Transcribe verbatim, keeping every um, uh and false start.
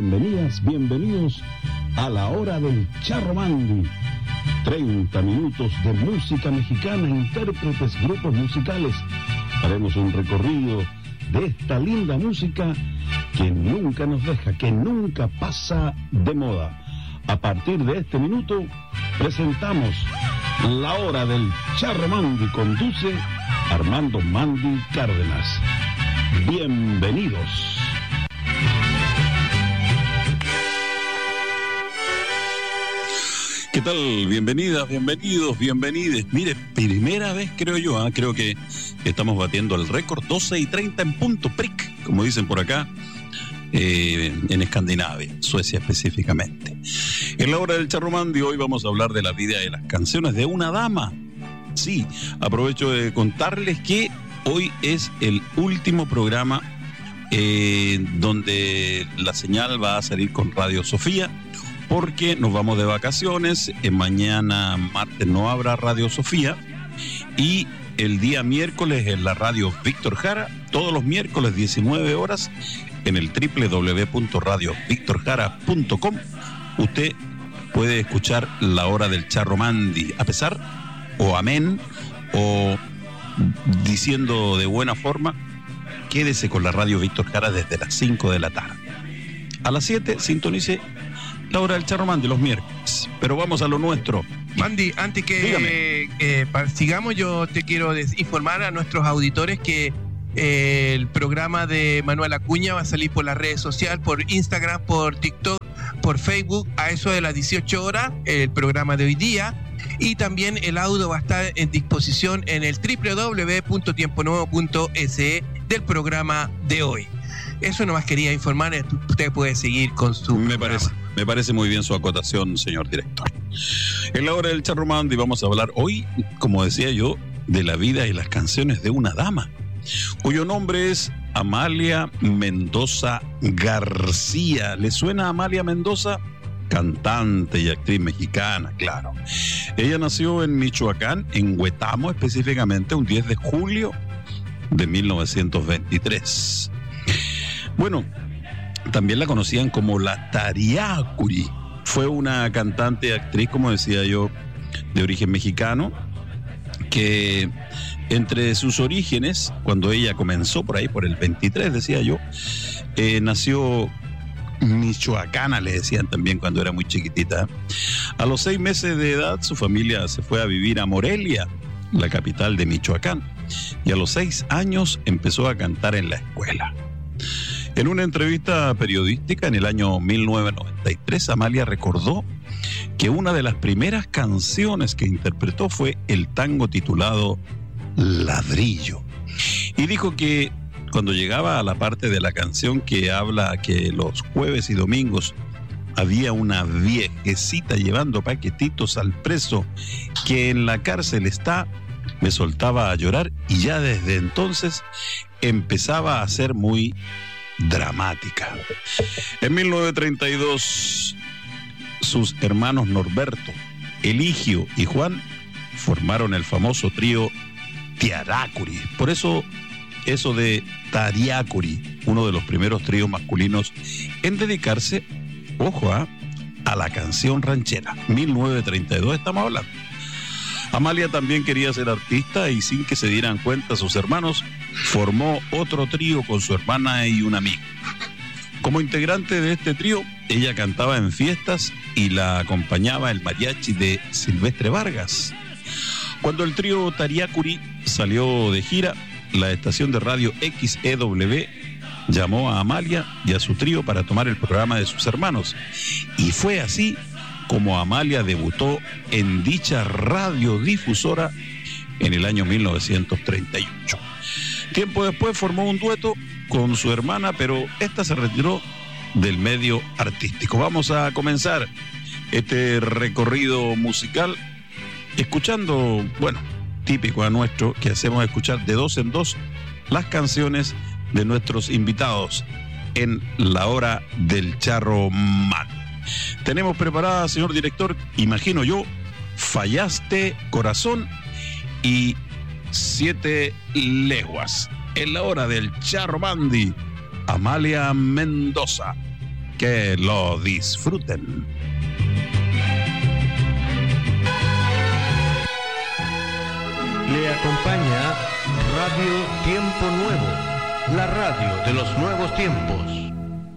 Bienvenidas, bienvenidos a la hora del Charro Mandy. treinta minutos de música mexicana, intérpretes, grupos musicales. Haremos un recorrido de esta linda música que nunca nos deja, que nunca pasa de moda. A partir de este minuto, presentamos la hora del Charro Mandy. Conduce Armando Mandy Cárdenas. Bienvenidos. ¿Qué tal? Bienvenidas, bienvenidos, bienvenides. Mire, primera vez creo yo, ¿eh? creo que estamos batiendo el récord, doce y treinta en punto, prick, como dicen por acá, eh, en Escandinavia, Suecia específicamente. En la hora del Charro Mandy hoy vamos a hablar de la vida y las canciones de una dama. Sí, aprovecho de contarles que hoy es el último programa eh, donde la señal va a salir con Radio Sofía, porque nos vamos de vacaciones. Eh, mañana martes no habrá Radio Sofía y el día miércoles en la radio Víctor Jara, todos los miércoles diecinueve horas en el doble u doble u doble u punto radio víctor jara punto com usted puede escuchar la hora del Charro Mandy, a pesar o amén o diciendo de buena forma, quédese con la radio Víctor Jara desde las cinco de la tarde. A las siete sintonice la hora del Charro Mandy los miércoles. Pero vamos a lo nuestro. Mandy, antes que eh, sigamos, yo te quiero informar a nuestros auditores que eh, el programa de Manuel Acuña va a salir por las redes sociales, por Instagram, por TikTok, por Facebook, a eso de las dieciocho horas, el programa de hoy día. Y también el audio va a estar en disposición en el doble u doble u doble u punto tiempo nuevo punto es e del programa de hoy. Eso nomás quería informar, usted puede seguir con su Me programa. parece, me parece muy bien su acotación, señor director. En la hora del Charro Mandy vamos a hablar hoy, como decía yo, de la vida y las canciones de una dama, cuyo nombre es Amalia Mendoza García. ¿Le suena a Amalia Mendoza? Cantante y actriz mexicana, claro. Ella nació en Michoacán, en Huetamo específicamente, un diez de julio de mil novecientos veintitrés. Bueno, también la conocían como la Tariacuri. Fue una cantante y actriz, como decía yo, de origen mexicano, que entre sus orígenes, cuando ella comenzó por ahí, por el veintitrés, decía yo, eh, nació michoacana, le decían también cuando era muy chiquitita. A los seis meses de edad, su familia se fue a vivir a Morelia, la capital de Michoacán, y a los seis años empezó a cantar en la escuela. En una entrevista periodística en el año mil novecientos noventa y tres, Amalia recordó que una de las primeras canciones que interpretó fue el tango titulado Ladrillo. Y dijo que cuando llegaba a la parte de la canción que habla que los jueves y domingos había una viejecita llevando paquetitos al preso que en la cárcel está, me soltaba a llorar y ya desde entonces empezaba a ser muy dramática. En mil novecientos treinta y dos, sus hermanos Norberto, Eligio y Juan formaron el famoso trío Tiaracuri. Por eso, eso de Tariacuri, uno de los primeros tríos masculinos en dedicarse, ojo, a, a la canción ranchera. mil novecientos treinta y dos estamos hablando. Amalia también quería ser artista y sin que se dieran cuenta sus hermanos, formó otro trío con su hermana y un amigo. Como integrante de este trío, ella cantaba en fiestas y la acompañaba el mariachi de Silvestre Vargas. Cuando el trío Tariacuri salió de gira, la estación de radio X E W llamó a Amalia y a su trío para tomar el programa de sus hermanos. Y fue así como Amalia debutó en dicha radiodifusora en el año mil novecientos treinta y ocho. Tiempo después formó un dueto con su hermana, pero esta se retiró del medio artístico. Vamos a comenzar este recorrido musical escuchando, bueno, típico a nuestro, que hacemos escuchar de dos en dos las canciones de nuestros invitados en la hora del Charro Mandy. Tenemos preparada, señor director, imagino yo, Fallaste Corazón y Siete Leguas. En la hora del Charro Mandy, Amalia Mendoza. Que lo disfruten. Le acompaña Radio Tiempo Nuevo, la radio de los nuevos tiempos.